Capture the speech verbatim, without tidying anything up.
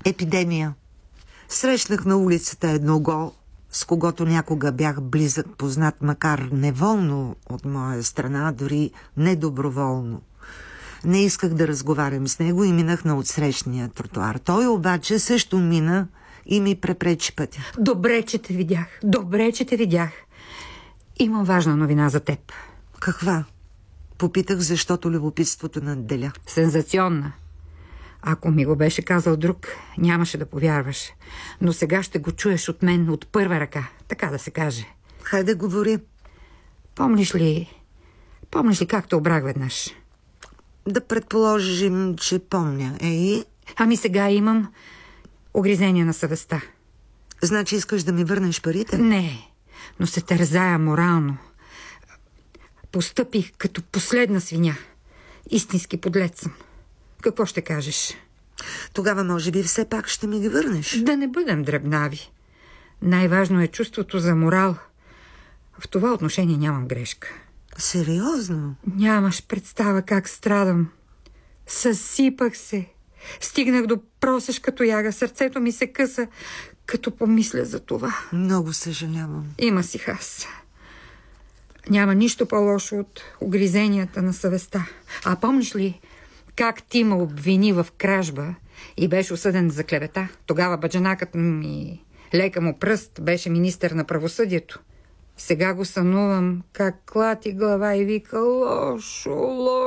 Епидемия. Срещнах на улицата едного, с когото някога бях близък, познат, макар неволно от моя страна, дори недоброволно. Не исках да разговарям с него и минах на отсрещния тротуар. Той обаче също мина и ми препречи пътя. Добре, че те видях. Добре, че те видях. Имам важна новина за теб. Каква? Попитах, защото любопитството надделя. Сензационна. Ако ми го беше казал друг, нямаше да повярваш. Но сега ще го чуеш от мен от първа ръка, така да се каже. Хайде, говори. Помниш ли... Помниш ли как те обрах веднъж? Да предположим, че помня. Ей? Ами сега имам огризение на съвестта. Значи искаш да ми върнеш парите? Не, но се тързая морално. Постъпих като последна свиня. Истински подлец съм. Какво ще кажеш? Тогава може би все пак ще ми ги върнеш. Да не бъдем дребнави. Най-важно е чувството за морал. В това отношение нямам грешка. Сериозно? Нямаш представа как страдам. Съсипах се. Стигнах до просешка тояга. Сърцето ми се къса, като помисля за това. Много съжалявам. Има си хас. Няма нищо по-лошо от огризенията на съвестта. А помниш ли как ти ме обвини в кражба и беше осъден за клевета? Тогава баджанакът ми, лека му пръст, беше министър на правосъдието. Сега го сънувам как клати глава и вика: лошо, лошо.